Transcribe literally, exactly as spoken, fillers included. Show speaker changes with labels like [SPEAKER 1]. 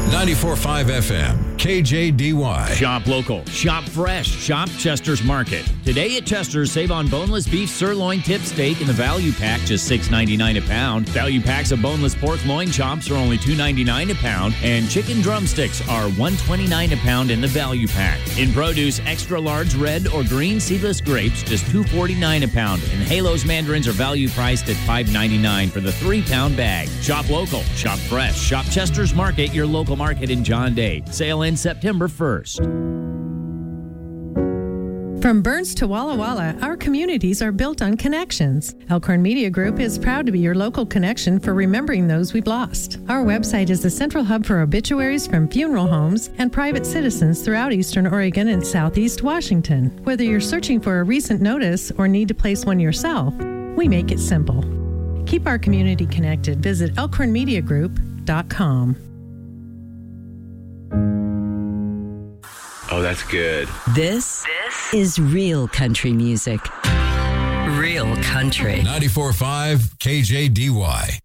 [SPEAKER 1] ninety-four point five F M, K J D Y.
[SPEAKER 2] Shop local. Shop fresh. Shop Chester's Market. Today at Chester's, save on boneless beef sirloin tip steak in the value pack, just six ninety-nine a pound. Value packs of boneless pork loin chops are only two ninety-nine a pound. And chicken drumsticks are one twenty-nine a pound in the value pack. In produce, extra large red or green seedless grapes, just two forty-nine a pound. And Halos mandarins are value priced at five ninety-nine for the three pound bag. Shop local. Shop fresh. Shop Chester's Market, your local market in John Day. Sale ends September first.
[SPEAKER 3] From Burns to Walla Walla, our communities are built on connections. Elkhorn Media Group is proud to be your local connection for remembering those we've lost. Our website is the central hub for obituaries from funeral homes and private citizens throughout Eastern Oregon and Southeast Washington. Whether you're searching for a recent notice or need to place one yourself, we make it simple. Keep our community connected. Visit elkhorn media group dot com.
[SPEAKER 4] Oh, that's good.
[SPEAKER 5] This, this is real country music. Real country.
[SPEAKER 1] ninety-four point five K J D Y.